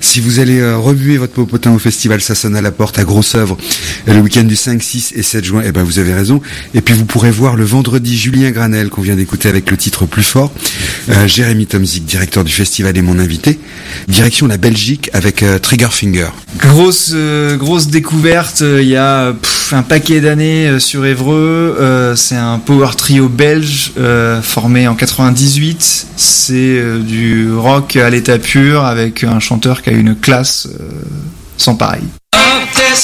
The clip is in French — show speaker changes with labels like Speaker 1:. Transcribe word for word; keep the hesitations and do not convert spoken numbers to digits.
Speaker 1: si vous allez euh, remuer votre popotin au festival, ça sonne à la porte à Grosse-Œuvre le week-end du cinq, six et sept juin, eh ben vous avez raison. Et puis vous pourrez voir le vendredi Julien Granel qu'on vient d'écouter avec le titre Plus fort. Euh, Jérémy Tomzik, directeur du festival, est mon invité. Direction la Belgique avec euh, Triggerfinger.
Speaker 2: Grosse euh, grosse découverte. Il y a pff, un paquet d'années euh, sur Évreux. Euh, c'est un power trio belge euh, formé en quatre-vingt-dix-huit. C'est euh, du rock à l'état pur avec un chanteur qui a une classe euh, sans pareil.